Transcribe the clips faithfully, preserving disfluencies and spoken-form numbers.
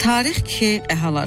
Tarix ki ehalar.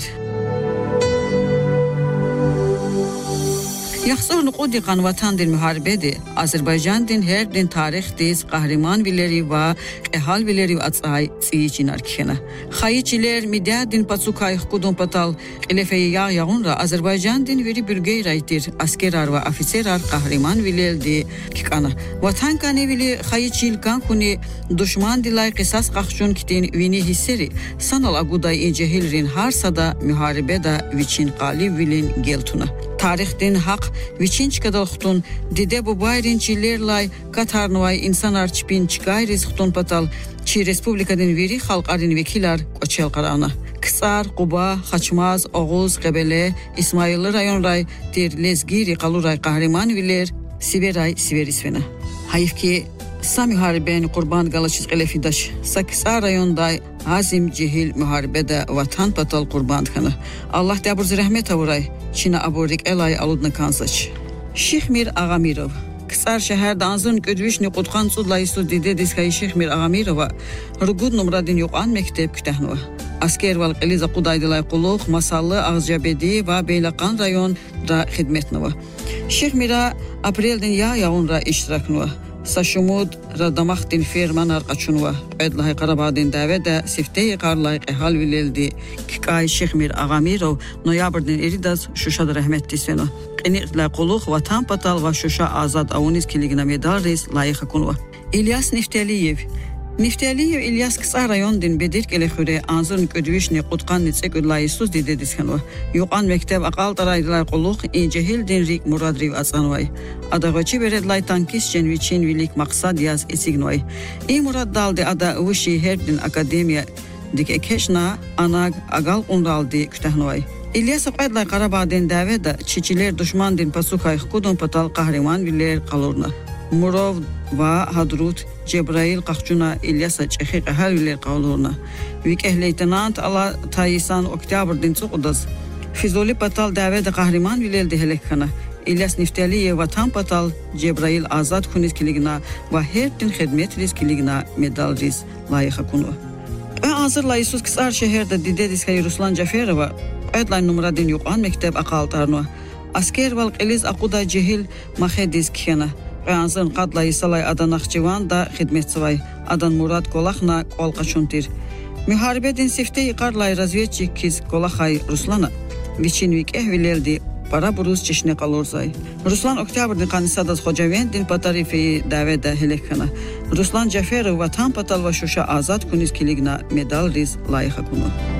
Yaxsır nuqudi qanvatan din müharibedir. Azerbaycan din her din tarix diz qahraman bileri və ehal bileri atsay tsiyinar kena. Xayiçiler midya din patsukay xudun patal elefey yağ yağunra Azerbaycan din veri bürgey raytir. Askerar və ofiserar qahraman bileldi kikana. Vatan kanevili xayiçil kan kuni düşman dilay qisas qaxşun kitin vini hisseri. Sanal aguday incehilrin harsada müharibeda viçin qalib vilin geltuna. Tarix din haq viçinç kadalxtun dide bu bayrinçilerlay Katarnvay insanlar çipin çıkayriz xtun patal çi respublikadın veri xalq arin vekilar qoçel qarana. Kısar, Quba, Xaçmaz, Oğuz, Qəbələ, İsmayıllı rayon ray dir lezgiri qaluray qahraman viler Siveray Siverisvena. Hayif ki sa mühariben qurban qalaçız qelefidaş Saksa rayonday azim cehil müharibede vatan patal qurban xana. Allah dəburz rəhmət avuray. Çina abordik elay aludna kansaç. Şixmir Ağamirov. Kısar şehir danzın gödvişni qutqan sudlayısı dide diskayı Şixmir Ağamirova. Rugud numradin yoqan mektep kütəhnova. Asker val qiliza qudaydılay quluq, masallı Ağzcabedi və Beylaqan rayon da xidmetnova. Şixmira apreldin ya yağunra iştiraknova. Saşumud radamaxtin fermanar qaçunva. Edlahay Qarabağdin dəvədə siftəyi qarlay qəhal vileldi. Kikay Şixmir Ağamirov noyabrdin eridas Şuşada rəhmətli sveno. Qeniqlə quluq vatan patal və Şuşa azad avuniz kiligina medal reis layıq hakunva. İlyas Niftəliyev. Niftəliyev İlyas Kısa rayon din bedirk elexüre anzırın ködüvişni qutqan nitsək layısuz dide diskanva. Yoqan mekteb aqal taraydılar quluq incehil din rik muradriv atsanvay. Adağıcı beredlay tankis cenviçin vilik maqsad yaz esignoy. İ murad daldi ada uvuşi herdin akademiya dik ekeşna anag agal qundaldi kütəhnvay. İlyas Aqaydlay Qarabağdin dəvədə çiçiler düşman din pasukay xudun patal qahraman viller qalurna. Murov və Hadrut Cebrail Qaxcuna İlyasa Çexi qəhal viller qalurna. Vikeh leytenant ala Tayisan oktyabrdin çoxudaz. Fizoli patal dəvədə qahraman villerdi helekxana. İlyas Niftəliyev vatan patal Cebrail azad xuniz kiligina və her din xidmet riz kiligina medal riz layıq hakunu. Və hazır layısız Kısar şehirdə dide diskayı Ruslan Caferova Edlay numradin yoqan mekteb aqaltarno. Asker val qiliz aquda cehil maxediz kena. Qanzın qadlayı salay adan Naxçıvan da xidmetsivay. Adan Murad Qolaxna qolqaçuntir. Müharibedin siftəyi qarlay razvetçik kiz Qolaxay Ruslana. Viçinvik ehvileldi para buruz çeşne qalurzay. Ruslan oktyabrdin qanisadaz Xocavendin patarifeyi dəvədə helekxana. Ruslan Caferov vatan patal və Şuşa azad kuniz kiligna medal riz layıq hakunu.